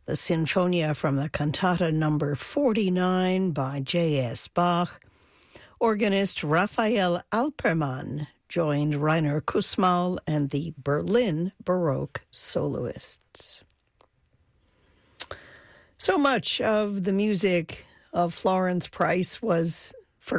the Sinfonia from the Cantata number 49 by J.S. Bach. Organist Raphael Alpermann joined Rainer Kussmaul and the Berlin Baroque soloists. So much of the music of Florence Price was